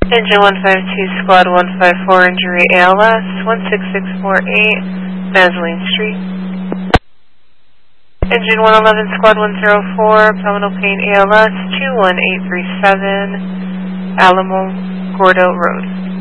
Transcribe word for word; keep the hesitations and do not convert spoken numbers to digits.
Engine one five two, Squad one five four, injury A L S, one six six four eight, Mazaline Street. Engine one eleven, Squad one zero four, abdominal pain A L S, two one eight three seven, Alamo Gordo Road.